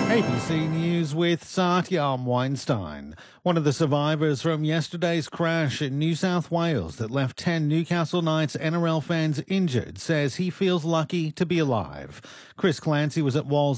ABC News with Satyam Weinstein. One of the survivors from yesterday's crash in New South Wales that left 10 Newcastle Knights NRL fans injured says he feels lucky to be alive. Chris Clancy was at Walls